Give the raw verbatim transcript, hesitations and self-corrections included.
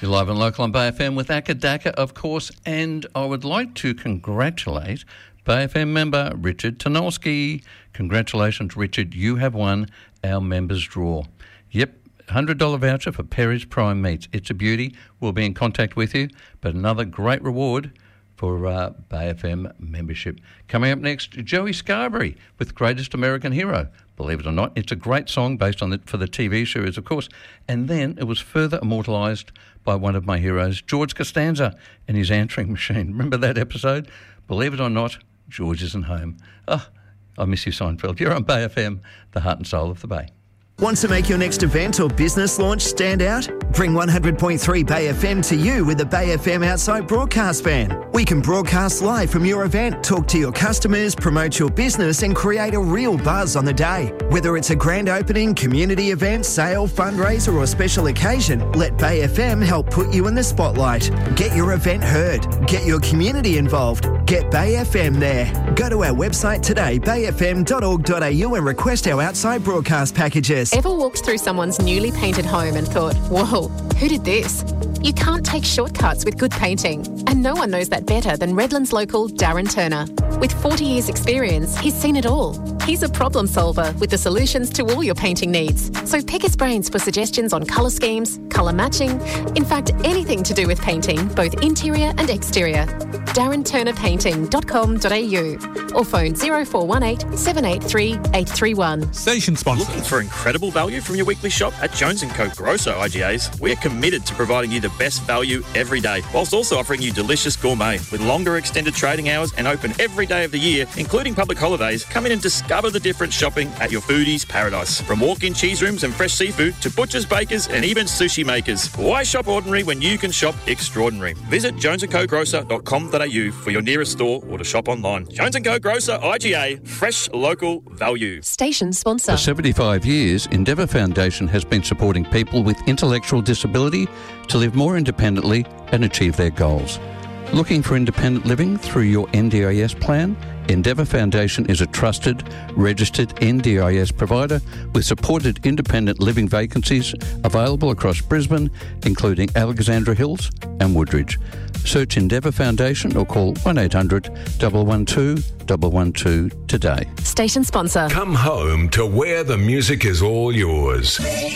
You're live and local on Bay F M with Akadaka, of course, and I would like to congratulate Bay F M member Richard Tanowski. Congratulations, Richard. You have won our members draw. Yep, one hundred dollars voucher for Perry's Prime Meats. It's a beauty. We'll be in contact with you, but another great reward for uh, Bay F M membership. Coming up next, Joey Scarberry with Greatest American Hero. Believe it or not, it's a great song based on the, for the T V series, of course. And then it was further immortalised by one of my heroes, George Costanza, and his answering machine. Remember that episode? Believe it or not, George isn't home. Oh, I miss you, Seinfeld. You're on Bay F M, the heart and soul of the Bay. Want to make your next event or business launch stand out? Bring one hundred point three Bay F M to you with the Bay F M Outside Broadcast Van. We can broadcast live from your event, talk to your customers, promote your business and create a real buzz on the day. Whether it's a grand opening, community event, sale, fundraiser or special occasion, let Bay F M help put you in the spotlight. Get your event heard. Get your community involved. Get Bay F M there. Go to our website today, bay f m dot org dot a u and request our outside broadcast packages. Ever walked through someone's newly painted home and thought, whoa, who did this? You can't take shortcuts with good painting. And no one knows that better than Redlands local Darren Turner. With forty years experience, he's seen it all. He's a problem solver with the solutions to all your painting needs. So pick his brains for suggestions on colour schemes, colour matching, in fact, anything to do with painting, both interior and exterior. darren turner painting dot com dot a u or phone zero four one eight, seven eight three, eight three one. Station sponsor. Looking for incredible value from your weekly shop? At Jones and Co Grosso I G As, we're committed to providing you the best value every day, whilst also offering you delicious gourmet. With longer extended trading hours and open every day of the year, including public holidays, come in and discover the difference shopping at your foodie's paradise. From walk-in cheese rooms and fresh seafood to butchers, bakers and even sushi makers. Why shop ordinary when you can shop extraordinary? Visit jones and co grocer dot com dot a u for your nearest store or to shop online. Jones and Co Grocer I G A, fresh local value. Station sponsor. For seventy-five years, Endeavour Foundation has been supporting people with intellectual disability to live more independently and achieve their goals. Looking for independent living through your N D I S plan? Endeavour Foundation is a trusted, registered N D I S provider with supported independent living vacancies available across Brisbane, including Alexandra Hills and Woodridge. Search Endeavour Foundation or call one eight hundred, one one two, one one two today. Station sponsor. Come home to where the music is all yours.